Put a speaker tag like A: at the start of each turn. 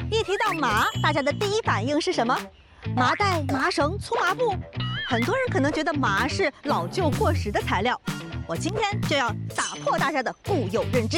A: 一提到麻，大家的第一反应是什么？麻袋、麻绳、粗麻布。很多人可能觉得麻是老旧过时的材料，我今天就要打破大家的固有认知。